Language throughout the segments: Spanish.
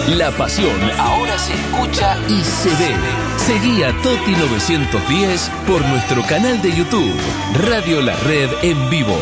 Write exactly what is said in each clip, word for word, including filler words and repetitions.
La pasión ahora se escucha y se ve. Seguí a Toti novecientos diez por nuestro canal de YouTube, Radio La Red en vivo.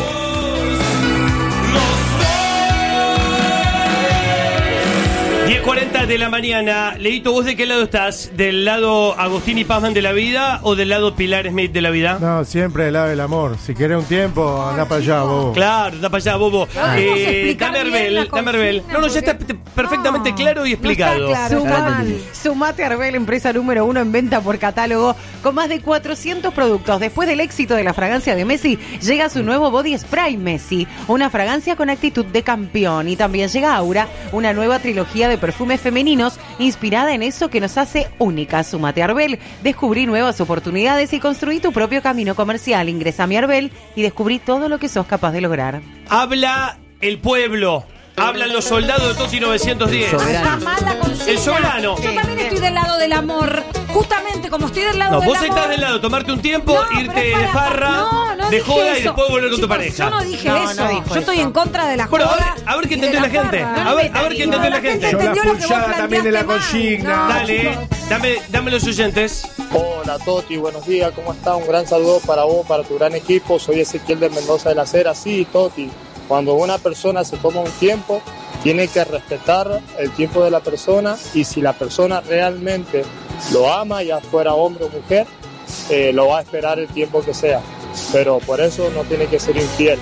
diez cuarenta de la mañana. Leito, ¿vos de qué lado estás? ¿Del lado Agustín y Pazman de la vida o del lado Pilar Smith de la vida? No, siempre del lado del amor. Si querés un tiempo, anda para allá, bobo. Claro, anda para allá, bobo. Eh, dame Arbel, dame Arbel. No, no, ya está perfectamente no, claro y explicado. No está claro, Sumate, sumate a Arbel, empresa número uno en venta por catálogo, con más de cuatrocientos productos. Después del éxito de la fragancia de Messi, llega su nuevo Body Spray Messi, una fragancia con actitud de campeón. Y también llega Aura, una nueva trilogía de perfumes femeninos inspirada en eso que nos hace únicas. Sumate a Arbel, descubrí nuevas oportunidades y construí tu propio camino comercial. Ingresa a mi Arbel y descubrí todo lo que sos capaz de lograr. Habla el pueblo. Hablan los soldados de Toti novecientos diez. Está mal la consigna. El soberano. Yo también estoy del lado del amor. Justamente como estoy del lado no, del amor. No, vos estás del lado, tomarte un tiempo, no, irte para, de farra, no, no de joda eso. y después volver con Chicos, tu pareja. Yo no dije no, eso. No dijo yo eso. estoy en contra de la bueno, joda. Bueno, a ver, a ver qué entendió la, la gente. No, a ver, a ver qué entendió la gente. Yo la escuchaba también de la consigna. No, dale, dame, dame los oyentes. Hola Toti, buenos días, ¿cómo estás? Un gran saludo para vos, para tu gran equipo. Soy Ezequiel de Mendoza de la Cera. Sí, Toti, cuando una persona se toma un tiempo, tiene que respetar el tiempo de la persona, y si la persona realmente lo ama, ya fuera hombre o mujer, eh, lo va a esperar el tiempo que sea, pero por eso no tiene que ser infiel.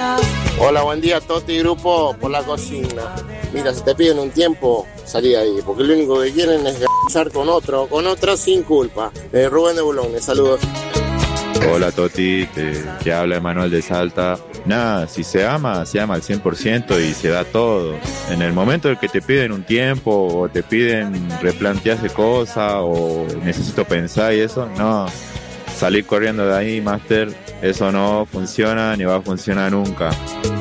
Hola, buen día Toti Grupo, por la consigna. Mira, si te piden un tiempo, salí ahí, porque lo único que quieren es gastar con otro, con otra sin culpa. Eh, Rubén de Boulogne, saludos. Hola Toti, te, te habla Emanuel de Salta. Nada, si se ama, se ama al cien por ciento y se da todo. En el momento en que te piden un tiempo o te piden replantearse cosas o necesito pensar y eso, no. Salir corriendo de ahí, Master, eso no funciona ni va a funcionar nunca.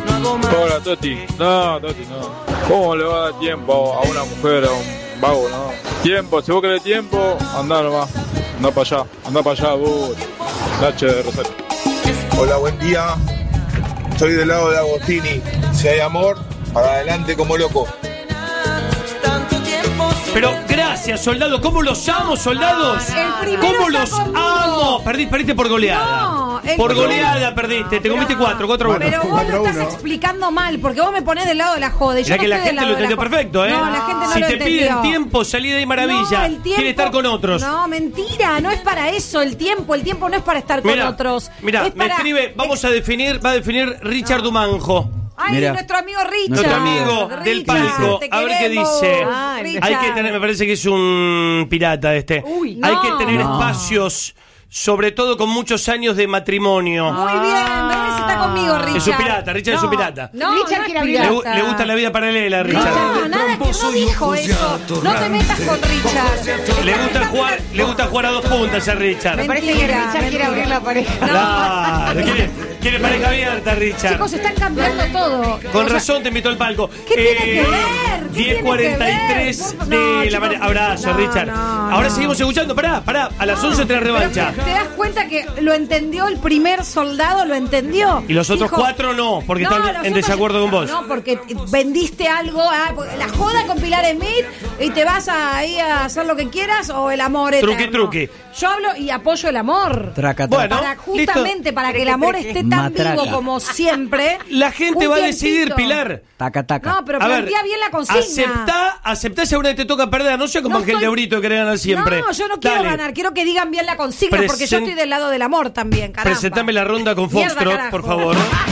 Hola Toti, no Toti, no. ¿Cómo le va a dar tiempo a una mujer, a un vago, no? Tiempo, si vos querés tiempo, andá nomás. Andá para allá, andá para allá, vos. Nache de Rosario. Hola, buen día. Estoy del lado de Agostini. Si hay amor, para adelante como loco. Pero gracias, soldado. ¿Cómo los amo, soldados? ¿Cómo los conmigo. amo? Perdí, perdiste por goleada. No, por goleada perdiste. Te comiste cuatro, cuatro a uno. Pero vos lo estás explicando mal, porque vos me ponés del lado de la joda. Ya no que la gente lo entendió perfecto, ¿eh? No, la gente no si lo te entendió. piden tiempo, salí de ahí, maravilla. No, el tiempo, quiere estar con otros. No, mentira, no es para eso el tiempo. El tiempo no es para estar mirá, con otros. Mira, me para... escribe, vamos a definir, va a definir Richard no. Dumanjo. Ay, Mira. nuestro amigo Richard. Nuestro amigo Richard, del palco. A ver qué dice. Ay, hay que tener, me parece que es un pirata este. Uy, hay no. que tener no. espacios, sobre todo con muchos años de matrimonio. Muy bien, ah. está conmigo, Richard. Es un pirata, Richard no, es un pirata. No, Richard no quiere pirata. Le, le gusta la vida paralela, Richard. No, nada, que no dijo eso. No te metas con Richard. Le gusta jugar, le gusta jugar a dos puntas a Richard. Me parece que Richard mentira. quiere abrir la pareja. No. Claro, quiere, quiere pareja abierta, Richard. Chicos, están cambiando todo. Con o sea, razón te invitó al palco. ¿Qué eh, tiene que ver? diez cuarenta y tres de no, la mañana. Abrazo, no, Richard. No, Ahora no. seguimos escuchando. Pará, pará. A las once te la revancha. Pero, ¿te das cuenta que lo entendió el primer soldado? ¿Lo entendió? Y los otros Dijo, cuatro no, porque no, están en desacuerdo con vos. No, porque vendiste algo. Ah, la joda con Pilar Smith y te vas a, ahí a hacer lo que quieras o el amor eterno. Truqui, truqui. Yo hablo y apoyo el amor. Traca, traca. Bueno, para justamente listo. para que el amor esté tan Matraca. vivo como siempre. La gente va a decidir, Pilar. Taca, taca. No, pero plantea bien la consigna. Aceptá, aceptá si ahora te toca perder. No sea como no Ángel estoy... de Brito que quiere ganar siempre. No, yo no quiero Dale. ganar. Quiero que digan bien la consigna Presen... porque yo estoy del lado del amor también, caramba. Presentame la ronda con Foxtrot, por favor.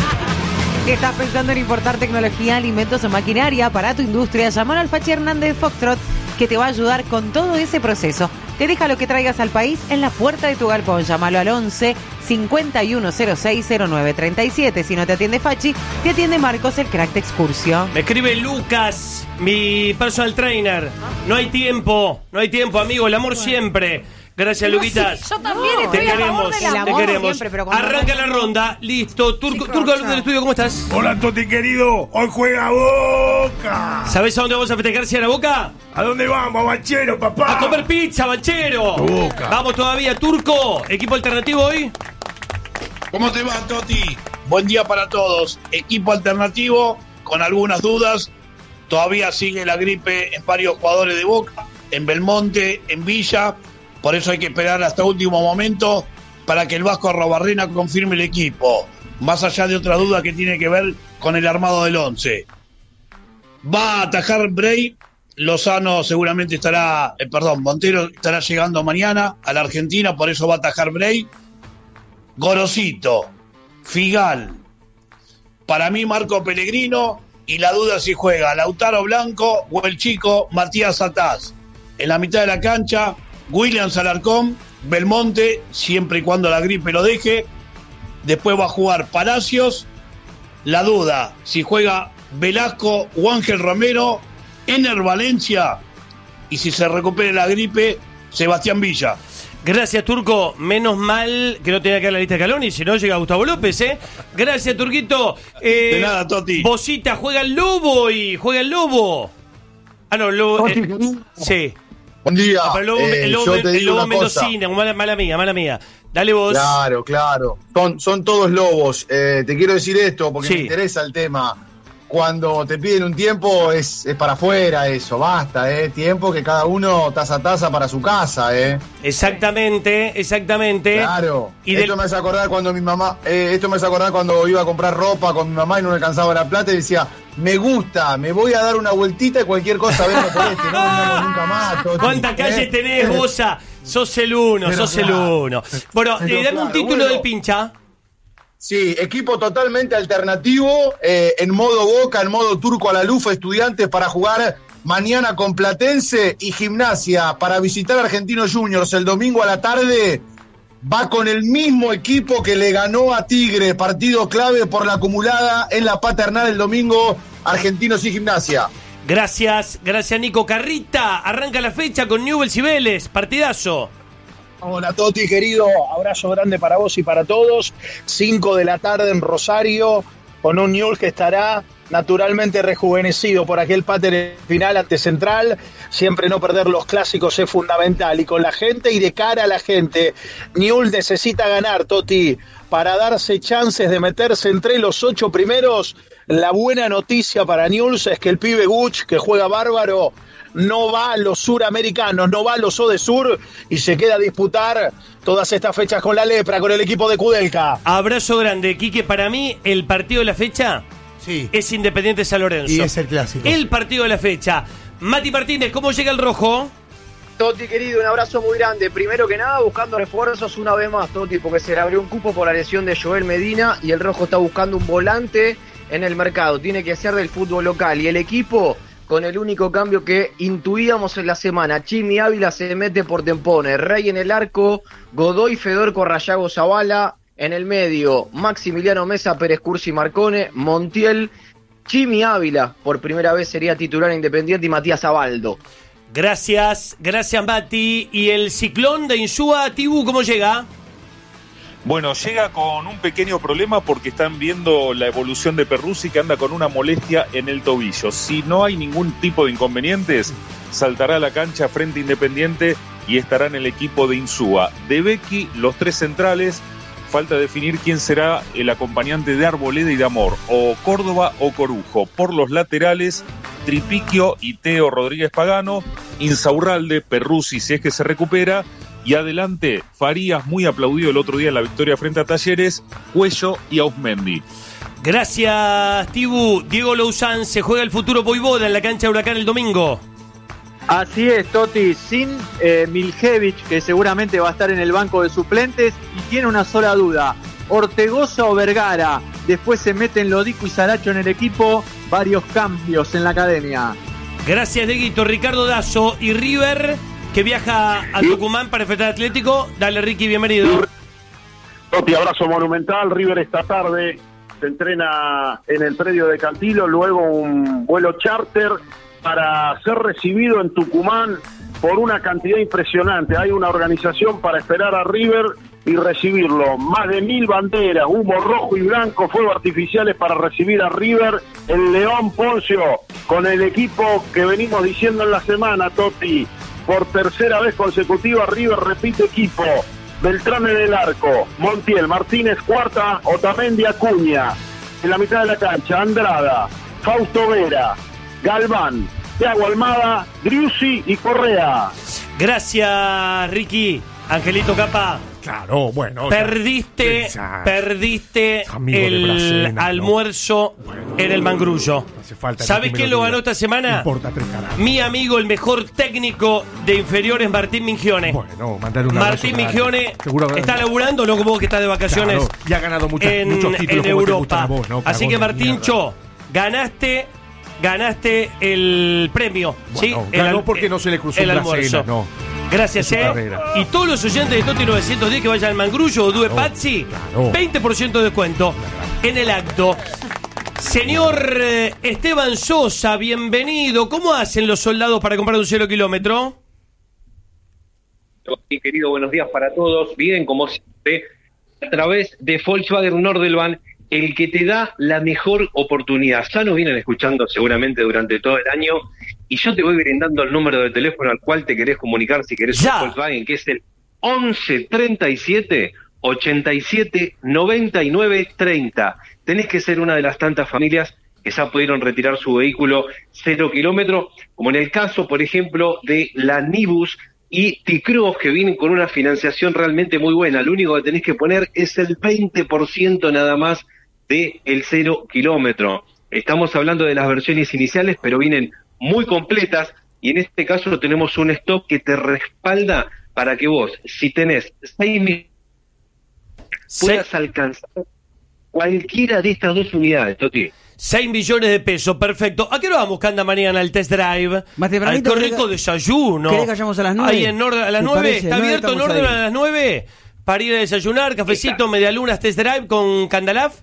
Si estás pensando en importar tecnología, alimentos o maquinaria para tu industria, llamar al Fachi Hernández Foxtrot, que te va a ayudar con todo ese proceso. Te deja lo que traigas al país en la puerta de tu galpón. Llámalo al once cincuenta y uno cero seis cero nueve treinta y siete. Si no te atiende Fachi, te atiende Marcos, el crack de Excursio. Me escribe Lucas, mi personal trainer. No hay tiempo, no hay tiempo, amigo. El amor siempre. Gracias, no, Luquitas. Sí, yo también no, estoy te a queremos, favor del amor. te queremos. Siempre, Arranca la ronda, listo. Turco, sí, Turco del estudio, ¿cómo estás? Hola, Toti querido. Hoy juega Boca. ¿Sabés a dónde vamos a festejar si era Boca? ¿A dónde vamos, Banchero, papá? A comer pizza, Banchero. Boca. Vamos todavía, Turco. ¿Equipo alternativo hoy? ¿Cómo te va, Toti? Buen día para todos. Equipo alternativo, con algunas dudas. Todavía sigue la gripe en varios jugadores de Boca, en Belmonte, en Villa. Por eso hay que esperar hasta último momento para que el Vasco Arrobarrena confirme el equipo. Más allá de otra duda que tiene que ver con el armado del once. Va a atajar Bray. Lozano seguramente estará, eh, perdón, Montero estará llegando mañana a la Argentina, por eso va a atajar Bray. Gorosito, Figal, para mí Marco Pellegrino, y la duda si juega Lautaro Blanco o el chico Matías Ataz. En la mitad de la cancha, Williams Alarcón, Belmonte, siempre y cuando la gripe lo deje. Después va a jugar Palacios. La duda si juega Velasco o Ángel Romero, Ener Valencia, y si se recupera la gripe, Sebastián Villa. Gracias, Turco. Menos mal que no tenía que dar la lista de Caloni, si no llega Gustavo López, ¿eh? Gracias, Turquito. Eh, de nada, Toti. Bocita, juega el Lobo y juega el Lobo. Ah, no, el Lobo. Eh, sí. Buen día. Ah, el Lobo, eh, el Lobo, yo te el digo Lobo una cosa. Mendocina, mala, mala mía, mala mía. Dale vos. Claro, claro. Son, son todos lobos. Eh, te quiero decir esto porque Sí. me interesa el tema. Cuando te piden un tiempo es, es para afuera eso, basta, ¿eh? Tiempo que cada uno taza a taza para su casa, ¿eh? Exactamente, exactamente. Claro. Y esto del- me hace acordar cuando mi mamá, eh, esto me hace acordar cuando iba a comprar ropa con mi mamá y no me alcanzaba la plata y decía, me gusta, me voy a dar una vueltita y cualquier cosa vengo por este, no vengamos nunca más. Toti, ¿Cuántas ¿eh? calles tenés, Bosa? Sos el uno, Pero sos el claro. uno. Bueno, Pero eh, dame un claro, título bueno. del pincha. Sí, equipo totalmente alternativo, eh, en modo Boca, en modo Turco a la Lufa, Estudiantes para jugar mañana con Platense y Gimnasia para visitar Argentinos Juniors el domingo a la tarde. Va con el mismo equipo que le ganó a Tigre, partido clave por la acumulada en la paternal el domingo, Argentinos y Gimnasia. Gracias, gracias Nico. Carrita, arranca la fecha con Newell's y Vélez, partidazo. Hola Toti, querido, abrazo grande para vos y para todos. cinco de la tarde en Rosario, con un Newell's que estará naturalmente rejuvenecido por aquel pater final ante Central. Siempre no perder los clásicos es fundamental, y con la gente y de cara a la gente. Newell's necesita ganar, Toti, para darse chances de meterse entre los ocho primeros. La buena noticia para Newell's es que el pibe Guch, que juega bárbaro, no va a los suramericanos, no va a los Odesur y se queda a disputar todas estas fechas con la lepra, con el equipo de Kudelka. Abrazo grande, Quique. Para mí, el partido de la fecha Sí. es Independiente San Lorenzo. Y es el clásico. El partido de la fecha. Mati Martínez, ¿cómo llega el rojo? Toti, querido, un abrazo muy grande. Primero que nada, buscando refuerzos una vez más, Toti, porque se le abrió un cupo por la lesión de Joel Medina y el rojo está buscando un volante en el mercado. Tiene que ser del fútbol local. Y el equipo, con el único cambio que intuíamos en la semana, Chimi Ávila se mete por Tempone, Rey en el arco, Godoy, Fedor, Corrayago, Zavala, en el medio, Maximiliano Mesa, Pérez Cursi, Marcone, Montiel, Chimi Ávila, por primera vez sería titular Independiente, y Matías Abaldo. Gracias, gracias Mati. ¿Y el ciclón de Insúa, Tibu, cómo llega? Bueno, llega con un pequeño problema porque están viendo la evolución de Perruzzi, que anda con una molestia en el tobillo. Si no hay ningún tipo de inconvenientes, saltará a la cancha frente a Independiente y estará en el equipo de Insúa. De Becky, los tres centrales, falta definir quién será el acompañante de Arboleda y de Amor, o Córdoba o Corujo. Por los laterales, Tripiquio y Teo Rodríguez Pagano, Insaurralde, Perruzzi si es que se recupera, y adelante Farías, muy aplaudido el otro día en la victoria frente a Talleres, Cuello y Ausmendi. Gracias, Tibu. Diego Louzán, se juega el futuro Voivoda en la cancha de Huracán el domingo. Así es, Toti, sin eh, Miljevic, que seguramente va a estar en el banco de suplentes, y tiene una sola duda, Ortegoza o Vergara. Después se meten Lodico y Saracho en el equipo, varios cambios en la academia. Gracias, Dieguito. Ricardo Dazo y River, que viaja a Tucumán para enfrentar a Atlético. Dale, Ricky, bienvenido. Toti, abrazo monumental. River esta tarde se entrena en el predio de Cantilo, luego un vuelo charter para ser recibido en Tucumán por una cantidad impresionante. Hay una organización para esperar a River y recibirlo. Más de mil banderas, humo rojo y blanco, fuegos artificiales para recibir a River. El León Poncio, con el equipo que venimos diciendo en la semana, Toti. Por tercera vez consecutiva, River repite equipo. Beltrán en el arco, Montiel, Martínez cuarta, Otamendi, Acuña. En la mitad de la cancha, Andrada, Fausto Vera, Galván, Thiago Almada, Driussi y Correa. Gracias, Ricky. Angelito Capa. Claro, bueno. Perdiste, pensar. perdiste Amigo de el Bracena, almuerzo ¿no? en el Mangrullo. No hace falta que ¿Sabes tú me quién lo lo ganó digas. esta semana? No importa tres carajos. Mi amigo, el mejor técnico de inferiores, Martín Mingione. Bueno, mandale un abrazo Martín grande. Mingione Seguro que- está laburando, no como vos que estás de vacaciones. Claro, y ha ganado muchas- en, muchos títulos en como te gustan Europa. a vos, ¿no? Así Cagón que de Martincho, ganaste, ganaste el premio. ¿sí? Bueno, El ganó al- porque no se le cruzó el un almuerzo. Bracena, no. Gracias, En su eh. carrera. Y todos los oyentes de Toti novecientos diez que vayan al Mangrullo o Due Pazzi, claro. veinte por ciento de descuento en el acto. Señor eh, Esteban Sosa, bienvenido. ¿Cómo hacen los soldados para comprar un cero kilómetro? Sí, querido, buenos días para todos. Bien, como siempre, a través de Volkswagen Nordelban, el que te da la mejor oportunidad. Ya nos vienen escuchando seguramente durante todo el año y yo te voy brindando el número de teléfono al cual te querés comunicar si querés un Volkswagen, que es el once treinta y siete ochenta y siete noventa y nueve treinta. Tenés que ser una de las tantas familias que ya pudieron retirar su vehículo cero kilómetro, como en el caso, por ejemplo, de la Nibus y T-Cross, que vienen con una financiación realmente muy buena. Lo único que tenés que poner es el veinte por ciento nada más de el cero kilómetro. Estamos hablando de las versiones iniciales, pero vienen muy completas, y en este caso tenemos un stock que te respalda para que vos, si tenés seis mil, puedas alcanzar cualquiera de estas dos unidades, Toti. seis millones de pesos, perfecto. ¿A qué hora vamos, Canda, mañana al test drive? Más Al tempranito, qué ¿querés rico que- desayuno. ¿querés que vayamos a las nueve? Ahí en Nord a las ¿Te nueve. parece? ¿Está Nueve abierto estamos Nord ahí. a las nueve? Para ir a desayunar, cafecito, medialunas, test drive con Candalaf.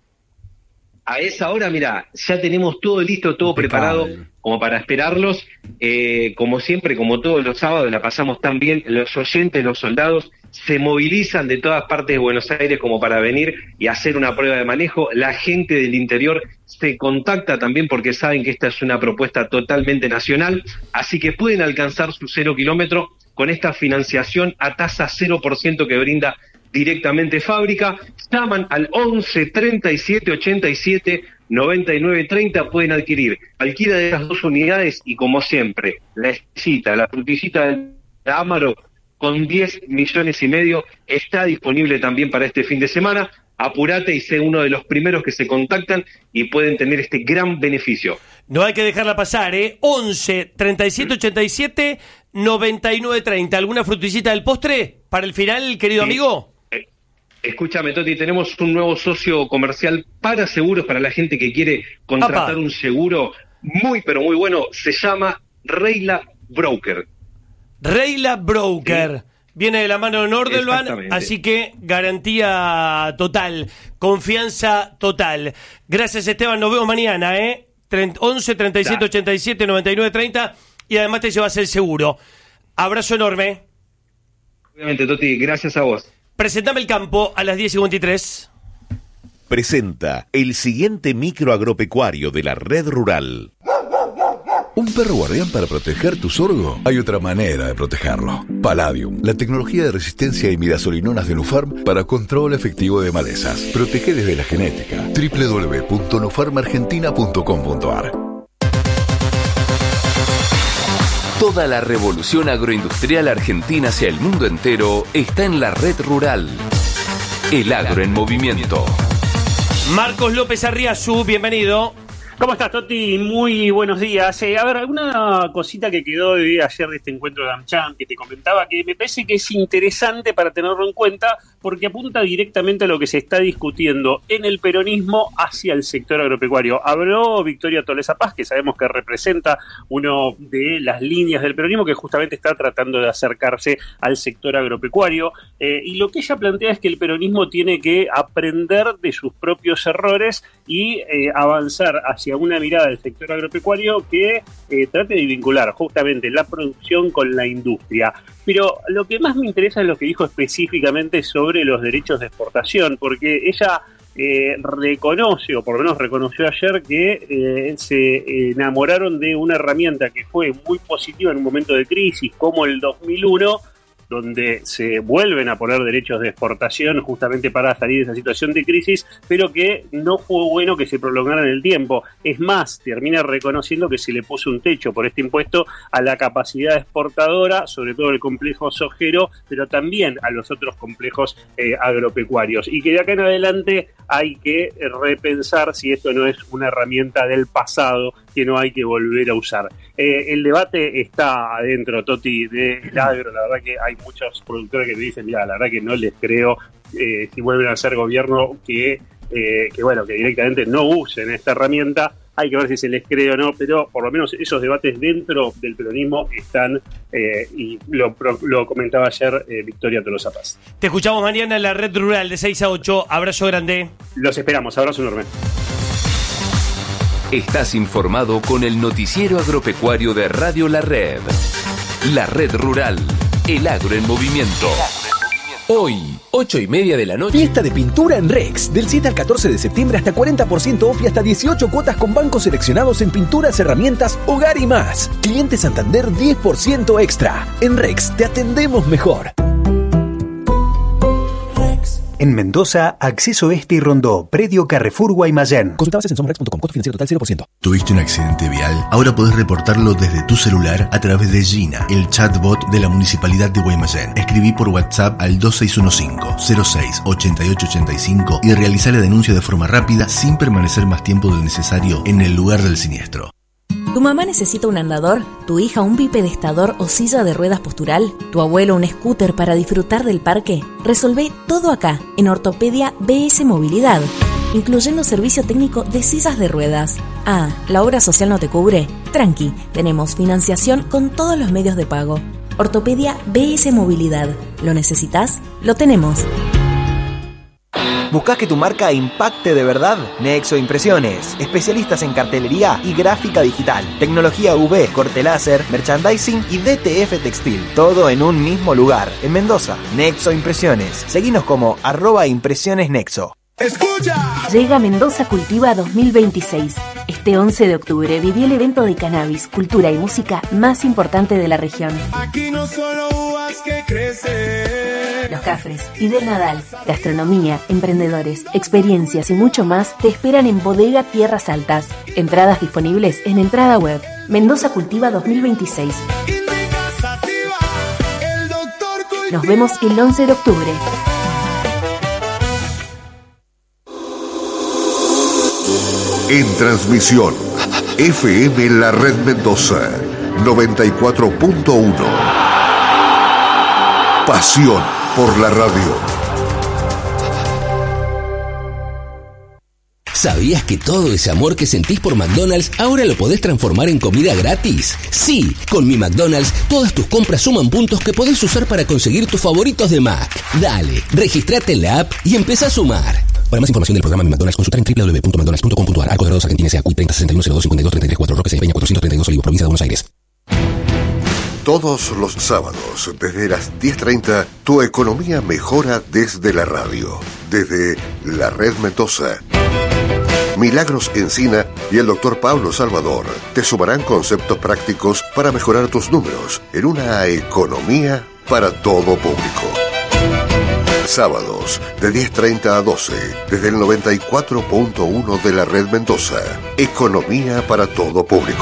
A esa hora, mira, ya tenemos todo listo, todo preparado como para esperarlos. Eh, como siempre, como todos los sábados, la pasamos tan bien. Los oyentes, los soldados, se movilizan de todas partes de Buenos Aires como para venir y hacer una prueba de manejo. La gente del interior se contacta también porque saben que esta es una propuesta totalmente nacional. Así que pueden alcanzar su cero kilómetro con esta financiación a tasa cero por ciento que brinda directamente fábrica. Llaman al once treinta y siete ochenta y siete noventa y nueve treinta, pueden adquirir cualquiera de las dos unidades y, como siempre, la cita, la frutillita del Amaro con diez millones y medio está disponible también para este fin de semana. Apurate y sé uno de los primeros que se contactan y pueden tener este gran beneficio. No hay que dejarla pasar, ¿eh? once treinta y siete ochenta y siete noventa y nueve treinta. ¿Alguna frutillita del postre para el final, querido Sí. amigo? Escúchame, Toti, tenemos un nuevo socio comercial para seguros, para la gente que quiere contratar Apa. un seguro muy, pero muy bueno. Se llama Reila Broker. Reila Broker. Viene de la mano de Nordelban, Exactamente. así que garantía total, confianza total. Gracias, Esteban, nos vemos mañana, ¿eh? once treinta y siete ochenta y siete noventa y nueve treinta y además te llevas el seguro. Abrazo enorme. Obviamente, Toti, gracias a vos. Presentame el campo a las diez cincuenta y tres. Presenta el siguiente micro agropecuario de la red rural. ¿Un perro guardián para proteger tu sorgo? Hay otra manera de protegerlo. Palladium, la tecnología de resistencia a imidazolinonas de Nufarm para control efectivo de malezas. Protege desde la genética. doble u doble u doble u punto nufarm argentina punto com punto a r. Toda la revolución agroindustrial argentina hacia el mundo entero está en la red rural. El agro en movimiento. Marcos López Arriazu, bienvenido. ¿Cómo estás, Toti? Muy buenos días. Eh, a ver, alguna cosita que quedó de ayer de este encuentro de AmCham que te comentaba que me parece que es interesante para tenerlo en cuenta porque apunta directamente a lo que se está discutiendo en el peronismo hacia el sector agropecuario. Habló Victoria Tolesa Paz, que sabemos que representa una de las líneas del peronismo que justamente está tratando de acercarse al sector agropecuario. Eh, y lo que ella plantea es que el peronismo tiene que aprender de sus propios errores y eh, avanzar hacia una mirada del sector agropecuario que eh, trate de vincular justamente la producción con la industria. Pero lo que más me interesa es lo que dijo específicamente sobre los derechos de exportación, porque ella eh, reconoce, o por lo menos reconoció ayer, que eh, se enamoraron de una herramienta que fue muy positiva en un momento de crisis como el dos mil uno, donde se vuelven a poner derechos de exportación justamente para salir de esa situación de crisis, pero que no fue bueno que se prolongara en el tiempo. Es más, termina reconociendo que se le puso un techo por este impuesto a la capacidad exportadora, sobre todo el complejo sojero, pero también a los otros complejos eh, agropecuarios, y que de acá en adelante hay que repensar si esto no es una herramienta del pasado que no hay que volver a usar. Eh, el debate está adentro, Toti, del agro. La verdad que hay muchos productores que me dicen, mira, la verdad que no les creo, eh, si vuelven a ser gobierno, que, eh, que bueno, que directamente no usen esta herramienta. Hay que ver si se les cree o no, pero por lo menos esos debates dentro del peronismo están, eh, y lo, lo comentaba ayer eh, Victoria Tolosa Paz. Te escuchamos mañana en la Red Rural de seis a ocho. Abrazo grande. Los esperamos, abrazo enorme. Estás informado con el noticiero agropecuario de Radio La Red. La Red Rural, el agro en movimiento. Hoy, ocho y media de la noche. Fiesta de pintura en Rex. Del siete al catorce de septiembre hasta cuarenta por ciento off y hasta dieciocho cuotas con bancos seleccionados en pinturas, herramientas, hogar y más. Cliente Santander diez por ciento extra. En Rex te atendemos mejor. En Mendoza, Acceso Este y Rondó, Predio Carrefour Guaymallén. Consulta bases en somrex punto com, costo financiero total cero por ciento. ¿Tuviste un accidente vial? Ahora podés reportarlo desde tu celular a través de Gina, el chatbot de la Municipalidad de Guaymallén. Escribí por WhatsApp al dos seis uno cinco, cero seis, ocho ocho ocho cinco y realizá la denuncia de forma rápida sin permanecer más tiempo del necesario en el lugar del siniestro. ¿Tu mamá necesita un andador? ¿Tu hija un bipedestador o silla de ruedas postural? ¿Tu abuelo un scooter para disfrutar del parque? Resolvé todo acá, en Ortopedia B S Movilidad, incluyendo servicio técnico de sillas de ruedas. Ah, ¿la obra social no te cubre? Tranqui, tenemos financiación con todos los medios de pago. Ortopedia B S Movilidad. ¿Lo necesitas? Lo tenemos. ¿Buscás que tu marca impacte de verdad? Nexo Impresiones, especialistas en cartelería y gráfica digital, tecnología U V, corte láser, merchandising y D T F textil, todo en un mismo lugar, en Mendoza. Nexo Impresiones, seguinos como arroba impresiones nexo. ¡Escucha! Llega Mendoza Cultiva dos mil veintiséis. Este once de octubre viví el evento de cannabis, cultura y música más importante de la región. Aquí no solo uvas que crecen. Los Cafres y del Nadal, gastronomía, emprendedores, experiencias y mucho más te esperan en Bodega Tierras Altas. Entradas disponibles en entrada web. Mendoza Cultiva dos mil veintiséis. Nos vemos el once de octubre. En transmisión, F M La Red Mendoza, noventa y cuatro punto uno. Pasión por la radio. ¿Sabías que todo ese amor que sentís por McDonald's ahora lo podés transformar en comida gratis? Sí, con mi McDonald's todas tus compras suman puntos que podés usar para conseguir tus favoritos de Mac. Dale, registrate en la app y empezá a sumar. Para más información del programa Mi McDonald's, consultar en w w w punto mcdonalds punto com punto a r. Arcos Dorados, Argentina, S A Q treinta sesenta y uno cero dos cincuenta y dos treinta y tres cuatro, Roque Peña cuatrocientos treinta y dos Olivos, provincia de Buenos Aires. Todos los sábados, desde las diez treinta, tu economía mejora desde la radio. Desde la Red Mendoza. Milagros Encina y el doctor Pablo Salvador te sumarán conceptos prácticos para mejorar tus números en una economía para todo público. Sábados, de diez treinta a doce, desde el noventa y cuatro punto uno de la Red Mendoza. Economía para todo público.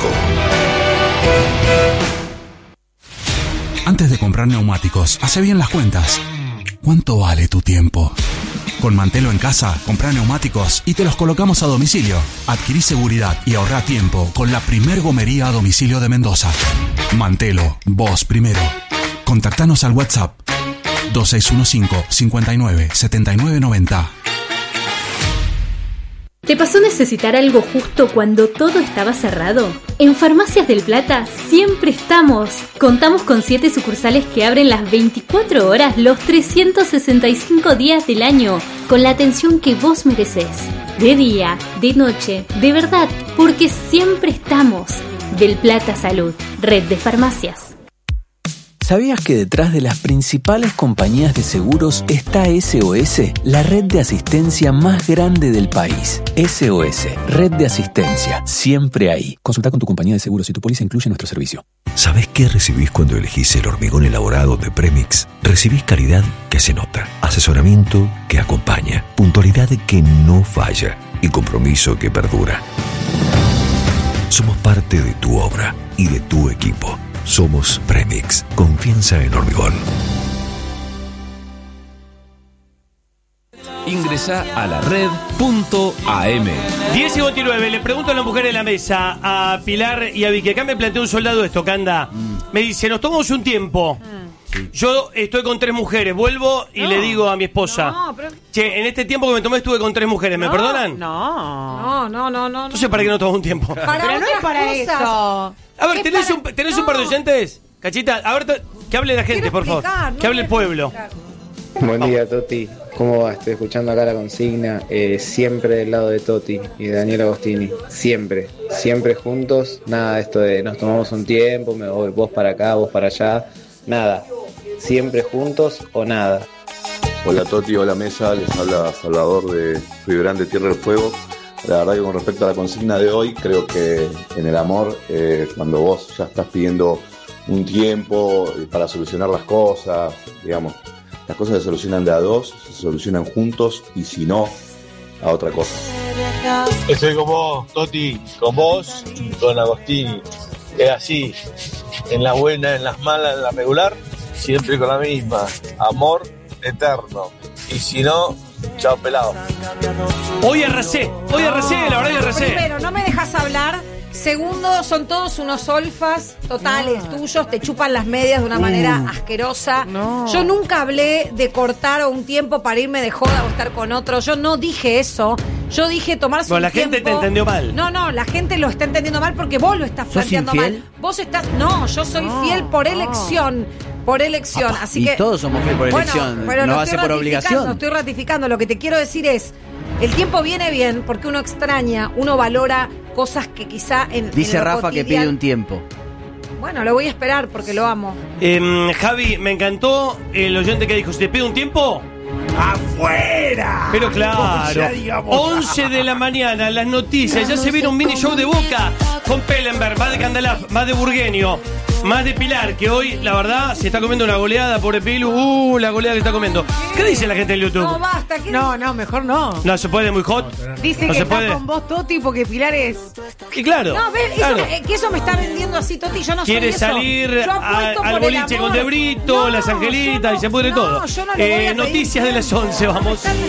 Antes de comprar neumáticos, hace bien las cuentas. ¿Cuánto vale tu tiempo? Con Mantelo en casa, comprá neumáticos y te los colocamos a domicilio. Adquirí seguridad y ahorrá tiempo con la primer gomería a domicilio de Mendoza. Mantelo, vos primero. Contactanos al WhatsApp dos seis uno cinco, cinco nueve, siete nueve nueve cero. ¿Te pasó necesitar algo justo cuando todo estaba cerrado? En Farmacias del Plata siempre estamos. Contamos con siete sucursales que abren las veinticuatro horas los trescientos sesenta y cinco días del año, con la atención que vos merecés. De día, de noche, de verdad, porque siempre estamos. Del Plata Salud, red de farmacias. ¿Sabías que detrás de las principales compañías de seguros está S O S, la red de asistencia más grande del país? S O S, red de asistencia, siempre ahí. Consulta con tu compañía de seguros si tu póliza incluye nuestro servicio. ¿Sabés qué recibís cuando elegís el hormigón elaborado de Premix? Recibís calidad que se nota, asesoramiento que acompaña, puntualidad que no falla y compromiso que perdura. Somos parte de tu obra y de tu equipo. Somos Premix. Confianza en hormigón. Ingresa a la red punto a eme. diez y veintinueve, le pregunto a la mujer de la mesa, a Pilar y a Vicky. Acá me planteó un soldado esto, Canda. Me dice, nos tomamos un tiempo. Yo estoy con tres mujeres, vuelvo y No. le digo a mi esposa, No, pero- che, en este tiempo que me tomé estuve con tres mujeres, ¿me No, perdonan? No. No, no, no, no. Entonces, ¿para qué no tomamos un tiempo? Para Pero no otras es para cosas. eso. A ver, Es ¿tenés, para- un, ¿tenés no. un par de oyentes? Cachita, a ver, te- que hable la gente, Quiero por favor. explicar, no Que hable el voy a pueblo. Buen día, Toti. ¿Cómo va? Estoy escuchando acá la consigna. Eh, siempre del lado de Toti y de Daniel Agostini. Siempre. Siempre juntos. Nada de esto de nos tomamos un tiempo, me voy vos para acá, vos para allá. Nada. Siempre juntos o nada. Hola Toti, hola Mesa, les habla Salvador de Fibrante Tierra del Fuego. La verdad que con respecto a la consigna de hoy, creo que en el amor, eh, cuando vos ya estás pidiendo un tiempo para solucionar las cosas, digamos, las cosas se solucionan de a dos, se solucionan juntos y si no, a otra cosa. Estoy con vos, Toti, con vos y con Agostini. Es así, en la buena, en las malas, en la regular, siempre con la misma. Amor eterno. Y si no, chao pelado. Hoy arrasé, hoy arrasé, la verdad que arrasé. Primero, no me dejas hablar. Segundo, son todos unos solfas totales tuyos, te chupan las medias de una manera Uh. asquerosa. Yo nunca hablé de cortar o un tiempo para irme de joda o estar con otro. Yo no dije eso. Yo dije tomarse Bueno, un la tiempo. gente te entendió mal. No, no, la gente lo está entendiendo mal porque vos lo estás ¿Sos planteando infiel? mal. Vos estás. No, yo soy fiel por elección. Por elección. Así y que. todos somos fiel por Bueno, elección. pero No lo va a estoy ser por ratificando, obligación. Estoy ratificando. Lo que te quiero decir es. El tiempo viene bien porque uno extraña, uno valora cosas que quizá en. Dice en lo Rafa que cotidiano- pide un tiempo. Bueno, lo voy a esperar porque lo amo. Em, Javi, me encantó el oyente que dijo, si te pido un tiempo, ¡afuera! Pero claro, Ya digamos. once de la mañana, las noticias, ya se viene un mini show de Boca con Pellenberg, más de Candalaf, más de Burgueño, más de Pilar, que hoy, la verdad, se está comiendo una goleada, pobre Pilu, uh, la goleada que está comiendo. ¿Qué dice la gente en YouTube? No, basta. ¿qué No, no, mejor no. No se puede, muy hot. Dice no que se está puede. con vos, Toti, porque Pilar es. Y claro, No, ves, eso claro. me- que eso me está vendiendo así, Toti. Yo no Quiere soy eso. salir Yo a- apuesto al por el boliche con amor. Debrito, No, las angelitas yo no- y se pudre no, todo. yo no le voy a Eh, pedir noticias de las once, vamos.